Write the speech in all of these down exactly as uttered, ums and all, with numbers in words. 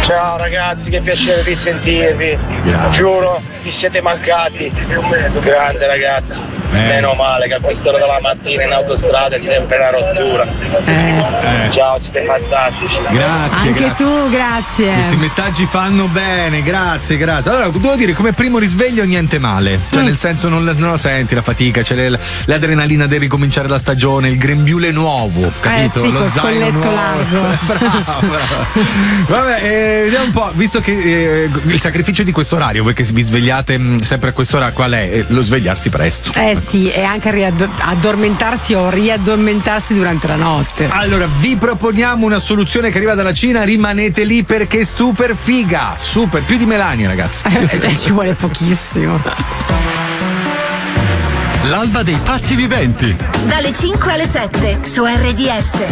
Ciao ragazzi, che piacere di sentirvi. Grazie. Giuro, vi siete mancati. Grande ragazzi. Eh. Meno male che a quest'ora della mattina in autostrada è sempre una rottura. Eh. Ciao, siete fantastici. Grazie. Anche grazie. tu, grazie. Questi messaggi fanno bene, grazie, grazie. Allora, devo dire, come primo risveglio niente male. Cioè, Mm. nel senso, non, non lo senti la fatica, c'è le- l'adrenalina del ricominciare la stagione, il grembiule nuovo, capito? Eh sì, Lo col zaino colletto nuovo. largo. Bravo, bravo. Vabbè, eh, vediamo un po', visto che eh, il sacrificio di questo orario, voi che vi svegliate mh, sempre a quest'ora, qual è? Eh, Lo svegliarsi presto. Eh sì, e anche riad- addormentarsi o riaddormentarsi durante la notte. Allora, vi proponiamo una soluzione che arriva dalla Cina, rimanete lì perché è super figa, super, più di Melania, ragazzi. Eh, cioè, ci vuole pochissimo. L'alba dei pazzi viventi. Dalle cinque alle sette su R D S.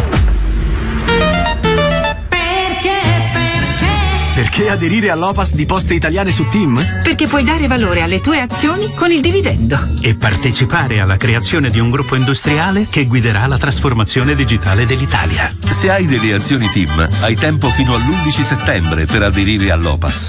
Perché aderire all'Opas di Poste Italiane su Team? Perché puoi dare valore alle tue azioni con il dividendo. E partecipare alla creazione di un gruppo industriale che guiderà la trasformazione digitale dell'Italia. Se hai delle azioni Team, hai tempo fino all'undici settembre per aderire all'Opas.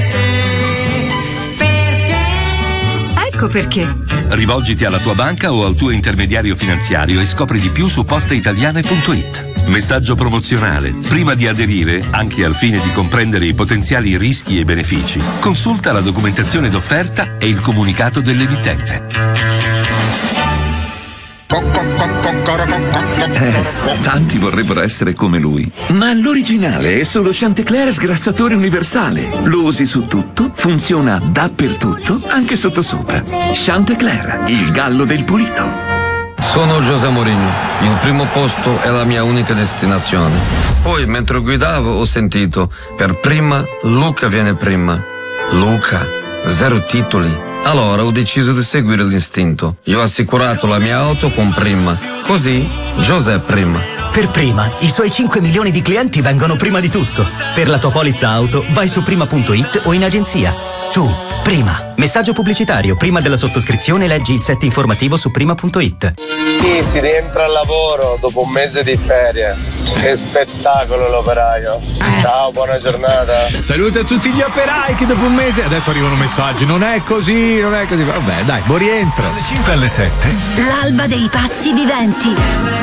Ecco perché. Rivolgiti alla tua banca o al tuo intermediario finanziario e scopri di più su posteitaliane punto it. Messaggio promozionale. Prima di aderire, anche al fine di comprendere i potenziali rischi e benefici, consulta la documentazione d'offerta e il comunicato dell'emittente. Eh, tanti vorrebbero essere come lui, ma l'originale è solo Chantecler sgrassatore universale. Lo usi su tutto, funziona dappertutto, anche sottosopra. Chantecler, il gallo del pulito. Sono José Mourinho, il primo posto è la mia unica destinazione. Poi, mentre guidavo, ho sentito, per prima, Luca viene prima. Luca, zero titoli. Allora ho deciso di seguire l'istinto. Io ho assicurato la mia auto con Prima. Così, José prima. Per Prima, i suoi cinque milioni di clienti vengono prima di tutto. Per la tua polizza auto, vai su prima punto it o in agenzia. Tu, Prima. Messaggio pubblicitario. Prima della sottoscrizione leggi il set informativo su prima punto it. Sì, si rientra al lavoro dopo un mese di ferie. Che spettacolo l'operaio. Ciao, buona giornata. Salute a tutti gli operai che dopo un mese adesso arrivano messaggi. Non è così, non è così. Vabbè, dai, buon rientro. Dalle cinque alle sette. L'alba dei pazzi viventi.